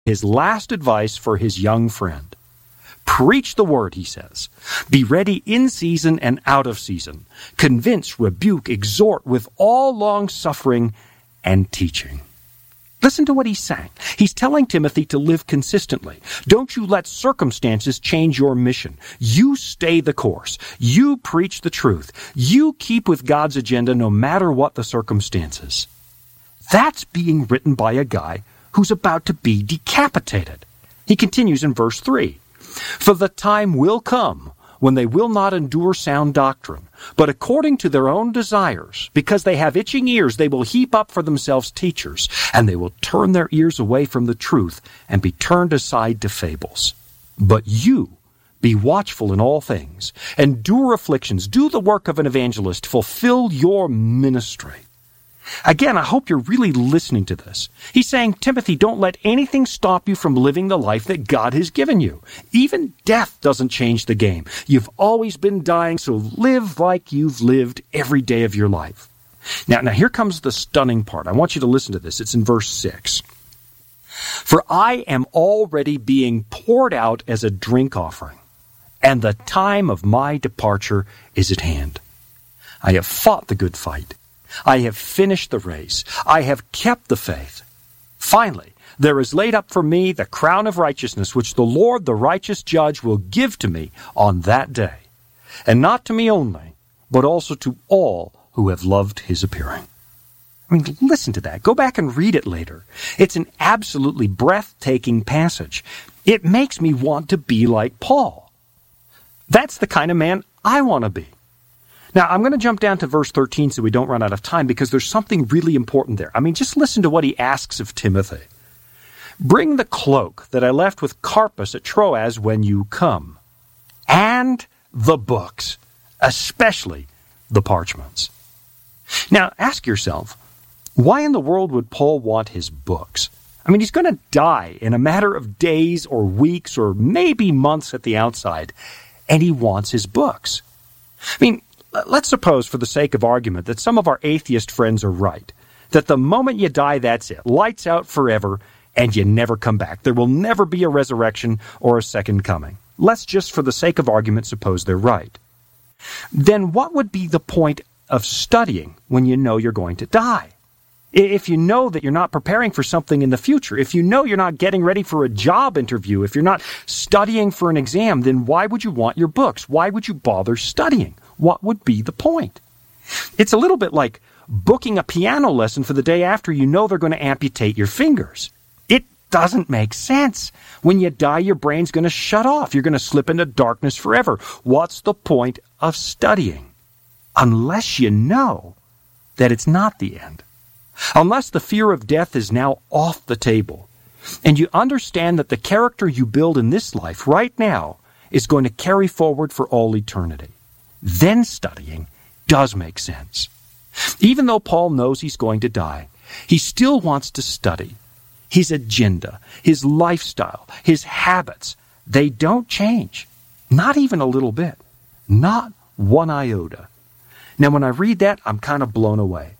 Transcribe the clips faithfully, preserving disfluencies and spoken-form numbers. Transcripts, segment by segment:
his last advice for his young friend. Preach the word, he says. Be ready in season and out of season. Convince, rebuke, exhort with all long-suffering and teaching. Listen to what he's saying. He's telling Timothy to live consistently. Don't you let circumstances change your mission. You stay the course. You preach the truth. You keep with God's agenda no matter what the circumstances. That's being written by a guy who's about to be decapitated. He continues in verse three. For the time will come when they will not endure sound doctrine, but according to their own desires, because they have itching ears, they will heap up for themselves teachers, and they will turn their ears away from the truth and be turned aside to fables. But you, be watchful in all things, endure afflictions, do the work of an evangelist, fulfill your ministry. Again, I hope you're really listening to this. He's saying, Timothy, don't let anything stop you from living the life that God has given you. Even death doesn't change the game. You've always been dying, so live like you've lived every day of your life. Now, now here comes the stunning part. I want you to listen to this. It's in verse six. For I am already being poured out as a drink offering, and the time of my departure is at hand. I have fought the good fight. I have finished the race. I have kept the faith. Finally, there is laid up for me the crown of righteousness, which the Lord, the righteous judge, will give to me on that day. And not to me only, but also to all who have loved his appearing. I mean, listen to that. Go back and read it later. It's an absolutely breathtaking passage. It makes me want to be like Paul. That's the kind of man I want to be. Now, I'm going to jump down to verse thirteen so we don't run out of time, because there's something really important there. I mean, just listen to what he asks of Timothy. Bring the cloak that I left with Carpus at Troas when you come, and the books, especially the parchments. Now, ask yourself, why in the world would Paul want his books? I mean, he's going to die in a matter of days or weeks or maybe months at the outside, and he wants his books. I mean, let's suppose, for the sake of argument, that some of our atheist friends are right, that the moment you die, that's it, lights out forever, and you never come back. There will never be a resurrection or a second coming. Let's just, for the sake of argument, suppose they're right. Then what would be the point of studying when you know you're going to die? If you know that you're not preparing for something in the future, if you know you're not getting ready for a job interview, if you're not studying for an exam, then why would you want your books? Why would you bother studying? What would be the point? It's a little bit like booking a piano lesson for the day after you know they're going to amputate your fingers. It doesn't make sense. When you die, your brain's going to shut off. You're going to slip into darkness forever. What's the point of studying? Unless you know that it's not the end. Unless the fear of death is now off the table, and you understand that the character you build in this life right now is going to carry forward for all eternity. Then studying does make sense. Even though Paul knows he's going to die, he still wants to study. His agenda, his lifestyle, his habits, they don't change. Not even a little bit. Not one iota. Now, when I read that, I'm kind of blown away.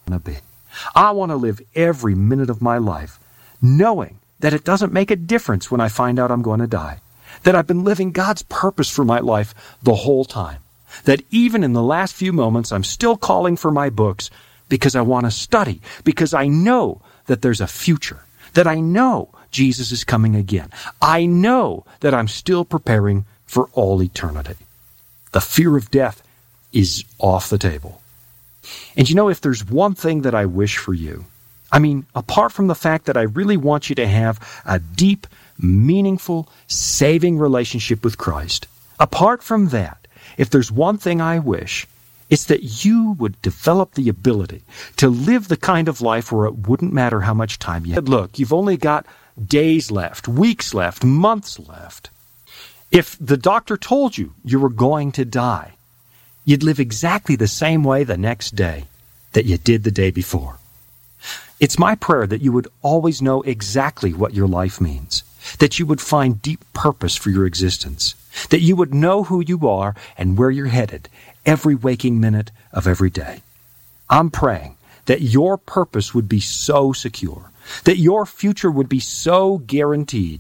I want to live every minute of my life knowing that it doesn't make a difference when I find out I'm going to die. That I've been living God's purpose for my life the whole time. That even in the last few moments, I'm still calling for my books because I want to study, because I know that there's a future, that I know Jesus is coming again. I know that I'm still preparing for all eternity. The fear of death is off the table. And you know, if there's one thing that I wish for you, I mean, apart from the fact that I really want you to have a deep, meaningful, saving relationship with Christ, apart from that, if there's one thing I wish, it's that you would develop the ability to live the kind of life where it wouldn't matter how much time you had. Look, you've only got days left, weeks left, months left. If the doctor told you you were going to die, you'd live exactly the same way the next day that you did the day before. It's my prayer that you would always know exactly what your life means, that you would find deep purpose for your existence, that you would know who you are and where you're headed every waking minute of every day. I'm praying that your purpose would be so secure, that your future would be so guaranteed